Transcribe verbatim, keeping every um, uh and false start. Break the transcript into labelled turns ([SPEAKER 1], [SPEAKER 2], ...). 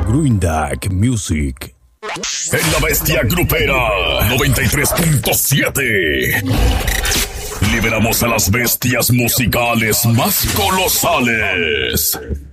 [SPEAKER 1] Greendag Music.
[SPEAKER 2] En la bestia grupera noventa y tres punto siete. Liberamos a las bestias musicales más colosales.